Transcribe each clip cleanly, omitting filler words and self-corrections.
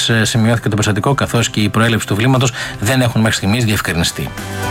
Επίσης, σημειώθηκε το περιστατικό, καθώς και η προέλευση του βλήματος δεν έχουν μέχρι στιγμής διευκρινιστεί.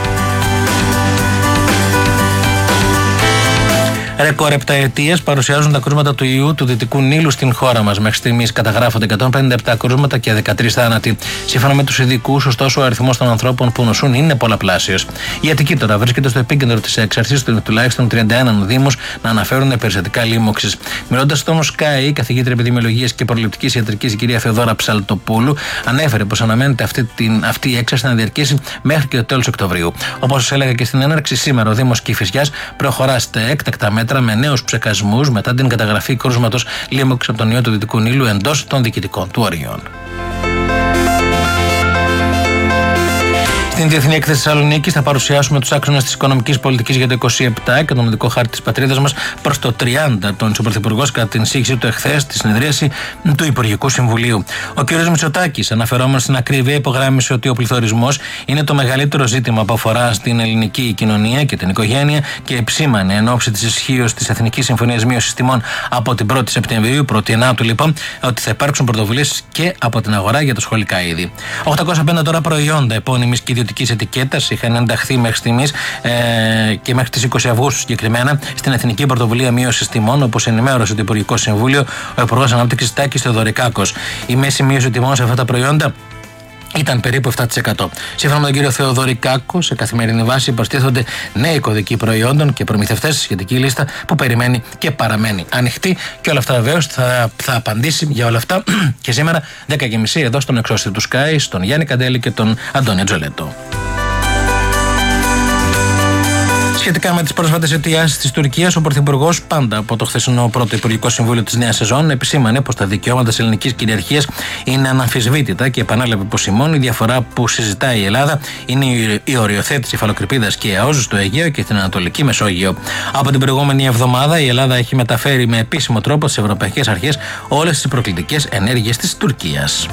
Ρεκόρ επταετίας παρουσιάζουν τα κρούσματα του ιού του Δυτικού Νείλου στην χώρα μας. Μέχρι στιγμής καταγράφονται 157 κρούσματα και 13 θάνατοι. Σύμφωνα με τους ειδικούς, ωστόσο, ο αριθμός των ανθρώπων που νοσούν είναι πολλαπλάσιος. Η Αττική τώρα βρίσκεται στο επίκεντρο της έξαρσης, τουλάχιστον 31 δήμους να αναφέρουν περιστατικά λίμωξης. Μιλώντας στον Sky, η καθηγήτρια επιδημιολογίας και προληπτικής ιατρικής, η κυρία Θεοδώρα Ψαλτοπούλου, ανέφερε πως αναμένεται αυτή η έξαρση να διαρκέσει μέχρι και το τέλος Οκτωβρίου. Όπως έλεγα και στην έναρξη, σήμερα ο Δήμος Κηφισιάς προχωρά στα έκτακτα μέτρα με νέους ψεκασμούς μετά την καταγραφή κρούσματος λίμωξης από τον ιό του Δυτικού Νείλου εντός των διοικητικών του ορίων. Στην Διεθνή Έκθεση Θεσσαλονίκης θα παρουσιάσουμε τους άξονες της οικονομικής πολιτικής για το 27 και τον οδικό χάρτη της πατρίδας μας προς το 30, τον Πρωθυπουργός κατά την εισήγηση του εχθές στη συνεδρίαση του Υπουργικού Συμβουλίου. Ο κ. Μητσοτάκης, αναφερόμενος στην ακρίβεια, υπογράμμισε ότι ο πληθωρισμός είναι το μεγαλύτερο ζήτημα που αφορά στην ελληνική κοινωνία και την οικογένεια και επισήμανε εν ώψη της ισχύως της Εθνικής Συμφωνίας Μείωσης Τιμών από την 1η Σεπτεμβρίου, 1η Ενάτου λοιπόν, ότι θα υπάρξουν πρωτοβουλίες και από την αγορά για τα σχολικά είδη. 850 τώρα προϊόντα επώνυμης και ιδιωτικής ετικέτας είχαν ενταχθεί μέχρι στιγμής και μέχρι τις 20 Αυγούστου συγκεκριμένα στην Εθνική Πρωτοβουλία Μείωσης Τιμών, όπως ενημέρωσε το Υπουργικό Συμβούλιο ο Υπουργός Ανάπτυξης Τάκης Θεοδωρικάκος. Η μέση μείωση τιμών σε αυτά τα προϊόντα ήταν περίπου 7%. Σύμφωνα με τον κύριο Θεοδωρικάκο, σε καθημερινή βάση προστίθενται νέοι κωδικοί προϊόντων και προμηθευτές στη σχετική λίστα που περιμένει και παραμένει ανοιχτή. Και όλα αυτά βεβαίως θα απαντήσει για όλα αυτά και σήμερα 10:30 εδώ στον εξώστη του Sky, στον Γιάννη Καντέλη και τον Αντώνιο Τζολέτο. Σχετικά με τις πρόσφατες αιτιάσεις της Τουρκίας, ο Πρωθυπουργός, πάντα από το χθεσινό πρώτο Υπουργικό Συμβούλιο της νέας σεζόν, επισήμανε πως τα δικαιώματα της ελληνικής κυριαρχίας είναι αναμφισβήτητα και επανέλαβε πως η μόνη διαφορά που συζητάει η Ελλάδα είναι η οριοθέτηση υφαλοκρηπίδας και ΑΟΖ στο Αιγαίο και στην Ανατολική Μεσόγειο. Από την προηγούμενη εβδομάδα, η Ελλάδα έχει μεταφέρει με επίσημο τρόπο στις ευρωπαϊκές αρχές όλες τις προκλητικές ενέργειες της Τουρκίας.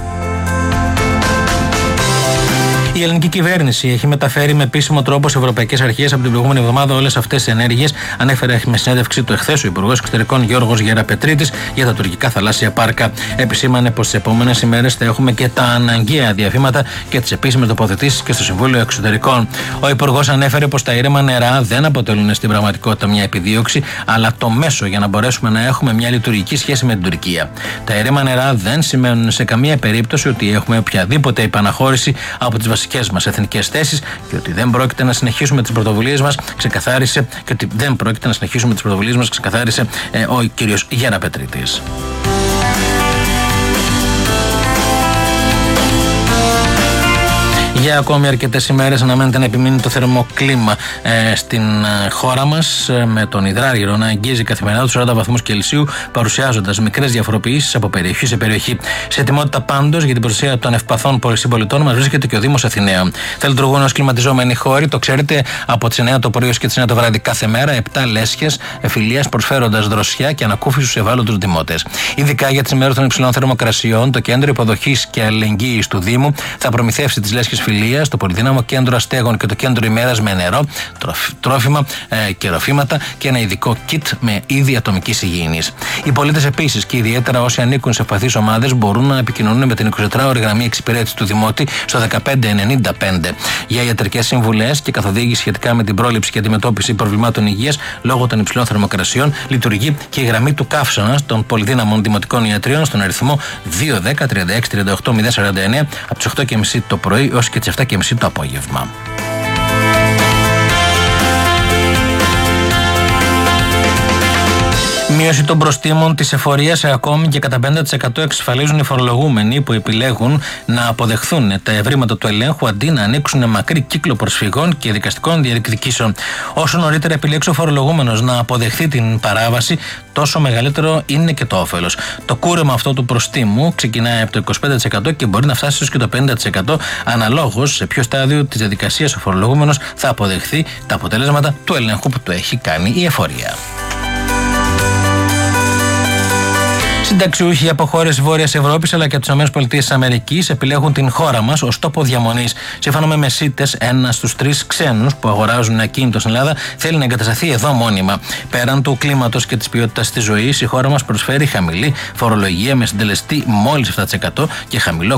Η ελληνική κυβέρνηση έχει μεταφέρει με επίσημο τρόπο σε ευρωπαϊκές αρχές από την προηγούμενη εβδομάδα όλες αυτές τις ενέργειες, ανέφερε με συνέντευξη του εχθές ο Υπουργός Εξωτερικών Γιώργος Γεραπετρίτης για τα τουρκικά θαλάσσια πάρκα. Επισήμανε πως τις επόμενες ημέρες θα έχουμε και τα αναγκαία διαβήματα και τις επίσημες τοποθετήσεις και στο Συμβούλιο Εξωτερικών. Ο Υπουργός ανέφερε πως τα ήρεμα νερά δεν αποτελούν στην πραγματικότητα μια επιδίωξη, αλλά το μέσο για να μπορέσουμε να έχουμε μια λειτουργική σχέση με την Τουρκία. Τα ήρεμα νερά δεν σημαίνουν σε καμία περίπτωση ότι έχουμε οποιαδήποτε υπαναχώρηση από τις βασικές μας εθνικές θέσεις και ότι δεν πρόκειται να συνεχίσουμε τις πρωτοβουλίες μας, ξεκαθάρισε ο κύριος Γεραπετρίτης. Για ακόμη αρκετές ημέρες αναμένεται να επιμείνει το θερμοκλίμα στην χώρα μας, με τον υδράργυρο να αγγίζει καθημερινά τους 40 βαθμούς Κελσίου, παρουσιάζοντας μικρές διαφοροποιήσεις από περιοχή σε περιοχή. Σε ετοιμότητα πάντως για την προστασία των ευπαθών συμπολιτών μας βρίσκεται και ο Δήμος Αθηναίων. Θα λειτουργούν ως κλιματιζόμενοι χώροι, το ξέρετε, από τις 9 το πρωί ως και τις 9 το βράδυ κάθε μέρα, 7 λέσχες φιλίας προσφέροντας δροσιά και ανακούφιση στους ευάλωτους δημότες. Ειδικά για τις ημέρες των υψηλών θερμοκρασιών, το Κέντρο Υποδοχής και Αλληλεγγύης του Δήμου θα προμηθεύσει τις λέσχες φιλίας, το Πολυδύναμο Κέντρο Αστέγων και το Κέντρο ημέρας με νερό, τρόφιμα και ροφήματα και ένα ειδικό kit με είδη ατομικής υγιεινής. Οι πολίτες επίσης και ιδιαίτερα όσοι ανήκουν σε ευπαθείς ομάδες μπορούν να επικοινωνούν με την 24ωρη γραμμή εξυπηρέτησης του Δημότη στο 1595 για ιατρικές συμβουλές και καθοδήγηση σχετικά με την πρόληψη και αντιμετώπιση προβλημάτων υγείας λόγω των υψηλών θερμοκρασιών. Λειτουργεί και η γραμμή του Καύσωνα των πολυδύναμων δημοτικών ιατρίων στον αριθμό 210 36 38 049 από τις 8:30 το πρωί έως και τις 7:30 το απόγευμα. Μείωση των προστίμων της εφορίας ακόμη και κατά 50% εξασφαλίζουν οι φορολογούμενοι που επιλέγουν να αποδεχθούν τα ευρήματα του ελέγχου αντί να ανοίξουν μακρύ κύκλο προσφυγών και δικαστικών διεκδικήσεων. Όσο νωρίτερα επιλέξει ο φορολογούμενος να αποδεχθεί την παράβαση, τόσο μεγαλύτερο είναι και το όφελος. Το κούρεμα αυτό του προστίμου ξεκινάει από το 25% και μπορεί να φτάσει έως και το 50% αναλόγως σε ποιο στάδιο της διαδικασίας ο φορολογούμενος θα αποδεχθεί τα αποτελέσματα του ελέγχου που του έχει κάνει η εφορία. Συνταξιούχοι από χώρες Βόρειας Ευρώπης αλλά και από τις ΗΠΑ επιλέγουν την χώρα μας ως τόπο διαμονής. Σύμφωνα με μεσίτες, 1 στους 3 ξένους που αγοράζουν ακίνητο στην Ελλάδα θέλει να εγκατασταθεί εδώ μόνιμα. Πέραν του κλίματος και της ποιότητας της ζωής, η χώρα μας προσφέρει χαμηλή φορολογία με συντελεστή μόλις 7% και χαμηλό